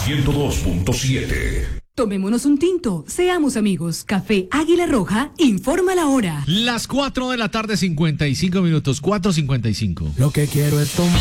102.7. Tomémonos un tinto, seamos amigos. Café Águila Roja informa la hora. Las 4 de la tarde, 55 minutos, 4:55. Lo que quiero es tomar.